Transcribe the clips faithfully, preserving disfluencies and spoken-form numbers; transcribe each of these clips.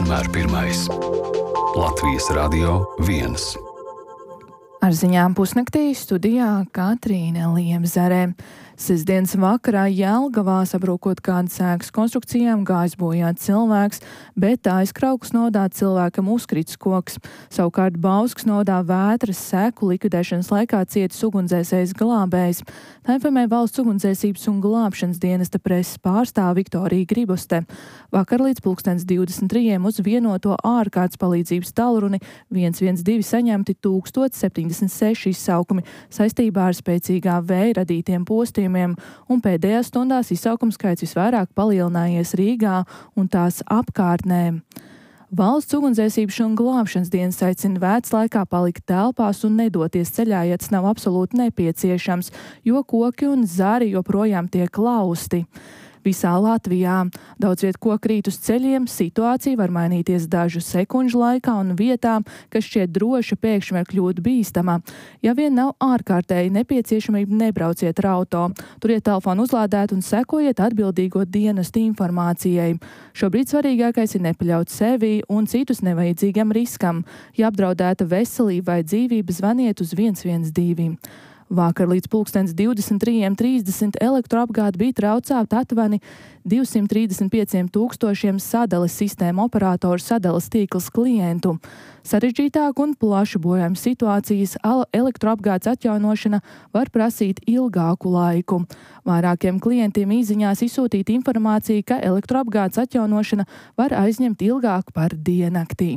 vienmēr pirmais. Latvijas Radio viens. Ar ziņām pusnaktī studijā Katrīne Liemzare. Sestdienas vakarā Jelgavā sabrūkot kādas ēkas konstrukcijām gājis bojā cilvēks, bet aizkrauklas nodā cilvēkam uzkrits koks. Savukārt Bauskas nodā vētras seku likvidēšanas laikā cietis ugunsdzēsējs glābējs. Tā informē Valsts ugunsdzēsības un glābšanas dienesta preses pārstāve Viktorija Griboste. Vakar līdz pulkstens divdesmit trijiem uz vienoto ārkārtas palīdzības tālruni viens viens divi saņemti tūkstoš septiņdesmit seši izsaukumi saistībā ar spēcīgā vēja radītiem postījumiem, un pēdējās stundās izsaukumu skaits visvairāk palielinājies Rīgā un tās apkārtnē. Valsts ugunsdzēsības un glābšanas dienas aicina vētras laikā palikt telpās un nedoties ceļā, ja tas nav absolūti nepieciešams, jo koki un zari joprojām tiek lausti. Visā Latvijā daudz viet koku krīt uz ceļiem, situācija var mainīties dažu sekundžu laikā un vietām, kas šķiet droša, pēkšņi var kļūt bīstama. Ja vien nav ārkārtēji nepieciešamība, nebrauciet ar auto. Turiet telefonu uzlādēt un sekojiet atbildīgo dienestu informācijai. Šobrīd svarīgākais ir nepaļaut sevi un citus nevajadzīgam riskam. Ja apdraudēta veselība vai dzīvība, zvaniet uz viens viens divi. Vakar līdz pulkstens divdesmit trijiem trīsdesmit elektroapgāde bija traucēta aptuveni divsimt trīsdesmit pieciem tūkstošiem sadales sistēmu operatoru sadales tīkls klientu. Sarežģītāku un plašu bojājumu situācijas elektroapgādes atjaunošana var prasīt ilgāku laiku. Vairākiem klientiem īziņās izsūtīt informāciju, ka elektroapgādes atjaunošana var aizņemt ilgāk par diennaktī.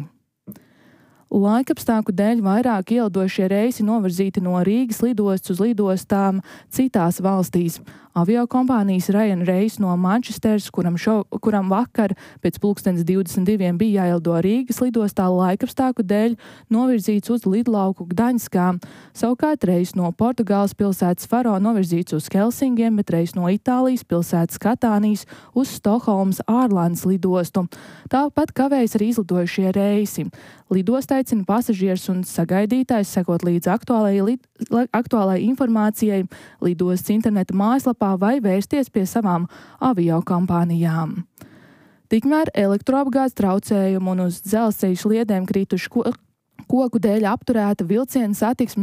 Laikapstākļu dēļ vairāk ielidošie reisi novirzīti no Rīgas lidostas uz lidostām citās valstīs. Aviokompānijas Ryanair reis no Manchesteras, kuram, šo, kuram vakar pēc pulkstens divdesmit diviem bija jāielido Rīgas lidostā, laikapstākļu dēļ novirzīts uz lidlauku Gdaņskā. Savukārt reis no Portugāles pilsētas Faro novirzīts uz Helsingiem, bet reis no Itālijas pilsētas Katānijas uz Stokholmas Ārlandes lidostu. Tāpat kavējas arī izlidojušie reisi. Lidosta aicina pasažierus un sagaidītājus sekot līdz aktuālajai, aktuālajai informācijai lidostas interneta mājaslapā vai vērsties pie savām aviokompānijām. Tikmēr elektroapgādes traucējumu un uz dzelzceļa sliedēm kritušu ko, koku dēļ apturēta vilciena satiksme